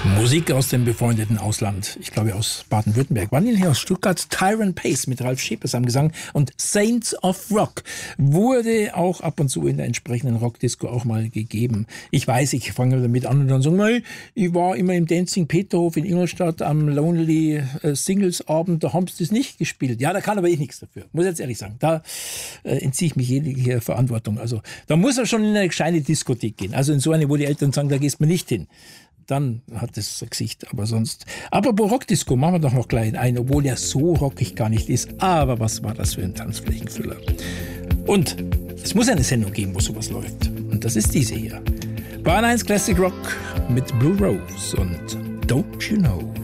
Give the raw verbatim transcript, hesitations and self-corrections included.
Musik aus dem befreundeten Ausland, ich glaube aus Baden-Württemberg. Wann hier aus Stuttgart? Tyron Pace mit Ralf Schepers am Gesang und Saints of Rock wurde auch ab und zu in der entsprechenden Rockdisco auch mal gegeben. Ich weiß, ich fange damit an und dann sagen, hey, ich war immer im Dancing Peterhof in Ingolstadt am Lonely äh, Singles Abend, da haben sie das nicht gespielt. Ja, da kann aber ich nichts dafür, muss ich jetzt ehrlich sagen. Da äh, entziehe ich mich jegliche Verantwortung. Also da muss er schon in eine gescheite Diskothek gehen. Also in so eine, wo die Eltern sagen, da gehst man nicht hin. Dann hat es ein Gesicht, aber sonst. Apropos Rockdisco, machen wir doch noch gleich ein, obwohl er so rockig gar nicht ist. Aber was war das für ein Tanzflächenfüller? Und es muss eine Sendung geben, wo sowas läuft. Und das ist diese hier. Bahn eins Classic Rock mit Blue Rose und Don't You Know.